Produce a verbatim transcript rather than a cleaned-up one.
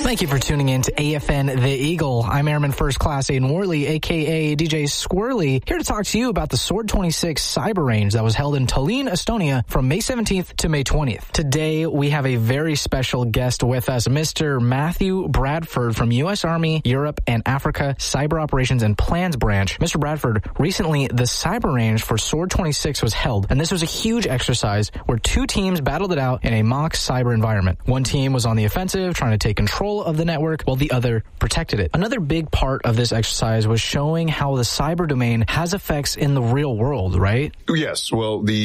Thank you for tuning in to A F N The Eagle. I'm Airman First Class Aiden Worley, a k a. D J Squirrely, here to talk to you about the Sword twenty-six Cyber Range that was held in Tallinn, Estonia from May seventeenth to May twentieth. Today, we have a very special guest with us, Mister Matthew Bradford from U S Army, Europe, and Africa Cyber Operations and Plans Branch. Mister Bradford, recently the Cyber Range for Sword twenty-six was held, and this was a huge exercise where two teams battled it out in a mock cyber environment. One team was on the offensive, trying to take control of the network, while the other protected it. Another big part of this exercise was showing how the cyber domain has effects in the real world, right? Yes, well, the